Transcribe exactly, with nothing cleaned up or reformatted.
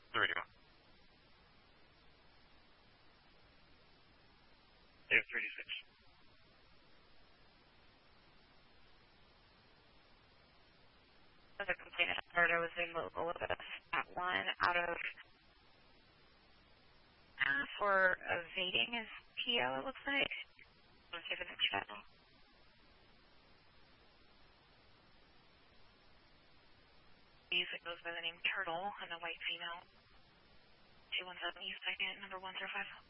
thirty-one. eight thirty-six. Another complaint I heard I was in local with us at one out of uh, for evading his P O, it looks like. Let's see if it's channel. It goes by the name Turtle and a white female. two one seven East Second, number one zero five.